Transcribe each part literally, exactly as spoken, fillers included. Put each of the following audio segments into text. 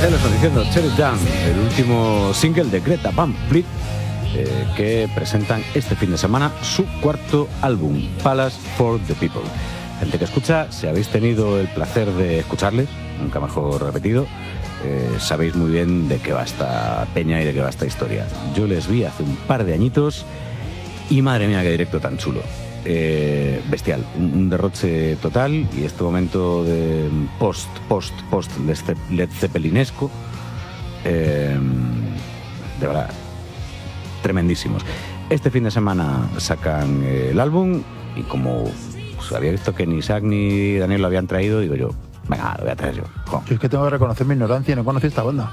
Ahí lo están diciendo, Shut It Down, el último single de Greta Van Fleet, eh, que presentan este fin de semana su cuarto álbum, Palace for the People. Gente que escucha, si habéis tenido el placer de escucharles, nunca mejor repetido, eh, sabéis muy bien de qué va esta peña y de qué va esta historia. Yo les vi hace un par de añitos y madre mía, qué directo tan chulo. Eh, bestial, un, un derroche total, y este momento de post, post, post Led Zeppelinesco, eh, de verdad, tremendísimos. Este fin de semana sacan eh, el álbum, y como pues, había visto que ni Isaac ni Daniel lo habían traído, digo yo, venga, lo voy a traer yo. Jo. Yo es que tengo que reconocer mi ignorancia y no conocí esta banda.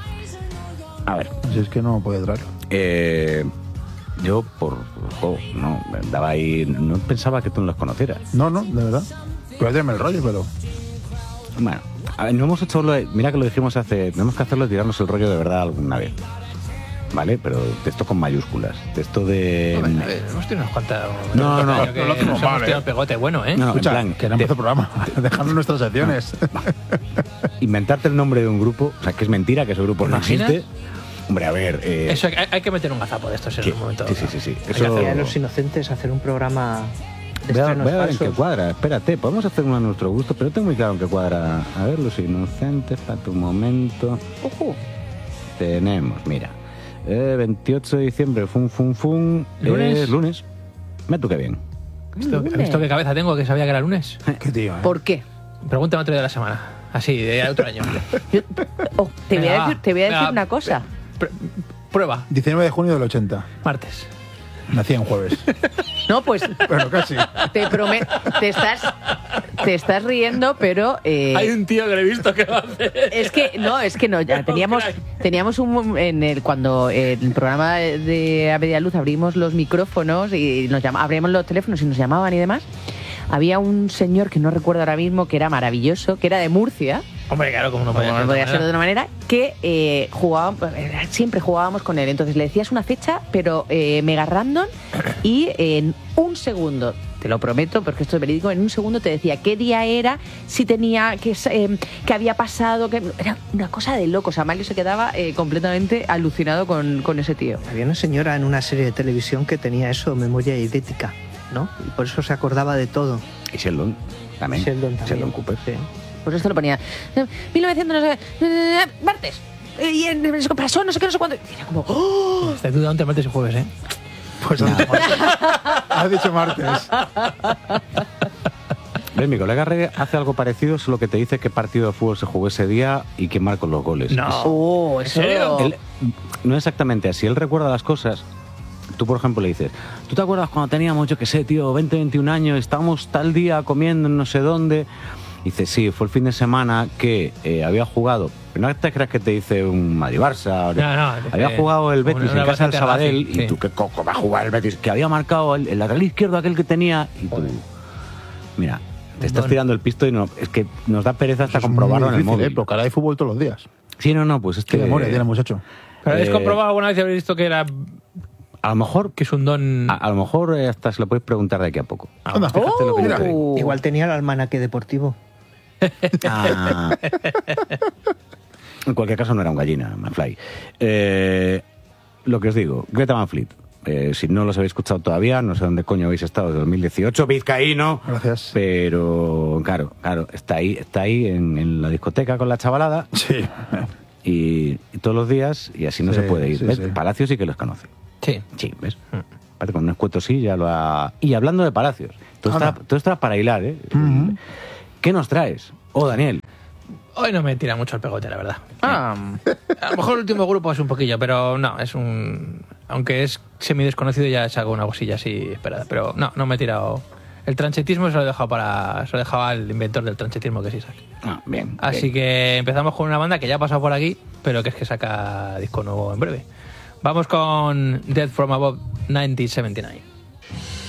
A ver. Si es que no puedo traerlo. Eh... Yo, por oh, no, andaba ahí, no pensaba que tú no los conocieras. No, no, de verdad. Cuéntame el rollo, pero... Bueno, a ver, no hemos hecho lo de, mira que lo dijimos hace, tenemos que hacerlo, tirarnos el rollo de verdad alguna vez. ¿Vale? Pero de esto con mayúsculas. De esto de... No, a ver, hemos tenido unas cuantas... No, no, no. Que no lo hacemos nos mal, hemos tirado ¿eh? el pegote bueno, ¿eh? No, Escucha, en plan, que no empezó el programa. Dejadnos nuestras secciones. No, inventarte el nombre de un grupo, o sea, que es mentira que ese grupo no existe. Hombre, a ver... Eh, Eso hay, hay que meter un gazapo de estos en sí, un momento. sí, sí, sí, sí. Hay que Eso... hacer- A los inocentes hacer un programa de Voy a, estrenos voy a ver en falsos. qué cuadra, espérate, podemos hacer uno a nuestro gusto, pero no tengo muy claro en qué cuadra. A ver, los inocentes, para tu momento. Ojo. Tenemos, mira, eh, veintiocho de diciembre, fun, fun, fun. ¿Lunes? Eh, lunes. Me toque bien. ¿Visto, ¿Visto qué cabeza tengo que sabía que era lunes? Qué tío, ¿eh? ¿Por qué? Pregúntame otro día de la semana. Así, de otro año. Yo- oh, te, voy a Venga, decir, te voy a decir venga, una cosa. Pr- Prueba, diecinueve de junio del ochenta. martes. Nací en jueves. No, pues Pero casi. te prometo, te estás, te estás riendo, pero eh, Hay un tío que le he visto que lo hace. es que no, es que no. Ya teníamos, teníamos un en el cuando en el programa de A Media Luz abrimos los micrófonos y nos llama, abrimos los teléfonos y nos llamaban y demás. Había un señor que no recuerdo ahora mismo, que era maravilloso, que era de Murcia. Hombre, claro, como no podía Como ser no de podía otra ser de manera. otra manera, que eh, jugábamos, siempre jugábamos con él. Entonces le decías una fecha, pero eh, mega random, y en un segundo, te lo prometo, porque esto es verídico, en un segundo te decía qué día era, si tenía, que eh, que había pasado, que era una cosa de locos. Amalio se quedaba eh, completamente alucinado con, con ese tío. Había una señora en una serie de televisión que tenía eso, memoria idética, ¿no? Y por eso se acordaba de todo. Y Sheldon también. Sheldon también. Sheldon Cooper. Sí. Pues esto lo ponía mil novecientos, no sé, eh, martes, eh, y en, pasó no sé qué, no sé cuándo. Y era como, ¡oh! Estoy dudando entre martes y jueves, ¿eh? Pues has dicho martes. Has dicho martes. ¿Ves? Mi colega Reggae hace algo parecido, solo que te dice qué partido de fútbol se jugó ese día y quién marcó los goles. No. Oh, ¿En eso. serio? Él, no exactamente así, él recuerda las cosas. Tú, por ejemplo, le dices, ¿tú te acuerdas cuando teníamos, yo qué sé, tío, veinte, veintiún años, estábamos tal día comiendo en no sé dónde? Y dice, sí, fue el fin de semana que eh, había jugugado, pero no te creas que te dice un Madrid-Barça, No, no, había eh, jugado el Betis una en casa del bastante Sabadell, Racing, y sí. tú, ¿qué coco va a jugar el Betis? Que había marcado el, el lateral izquierdo aquel que tenía, y tú, mira, te estás Bueno. tirando el pisto y no, es que nos da pereza hasta Eso es comprobarlo muy en el difícil, móvil. ¿eh? Porque ahora hay fútbol todos los días. Sí, no, no, pues es Qué que... memoria tiene el muchacho. ¿Pero habéis Eh, comprobado alguna vez y habéis visto que era A lo mejor que es un don? A, a lo mejor eh, hasta se lo podéis preguntar de aquí a poco. Anda. Fíjate lo que yo te digo. Oh. Igual tenía el almanaque deportivo. Ah. En cualquier caso no era un gallina, Manfly. Eh, lo que os digo, Greta Van Fleet. Eh, si no los habéis escuchado todavía, no sé dónde coño habéis estado desde dos mil dieciocho, vizcaíno. Gracias. Pero claro, claro, está ahí, está ahí en, en la discoteca con la chavalada Sí. y, y todos los días, y así no Sí, se puede ir. sí, ¿Ves? sí. Palacio sí que los conoce. Sí. Sí, ¿ves? Aparte, con un escueto sí ya lo ha... Y hablando de Palacios, todo está, Anda. todo está para hilar, ¿eh? Ujú. ¿Qué nos traes? Oh, Daniel. Hoy no me tira mucho el pegote, la verdad. Ah, A lo mejor el último grupo es un poquillo, pero no, es un... Aunque es semi-desconocido, ya es algo, una cosilla así esperada. Pero no, no me he tirado... El tranchetismo se lo he dejado para... Se lo he dejado al inventor del tranchetismo, que es Isaac. Ah, bien. Así bien. que empezamos con una banda que ya ha pasado por aquí, pero que es que saca disco nuevo en breve. Vamos con Death from Above mil novecientos setenta y nueve.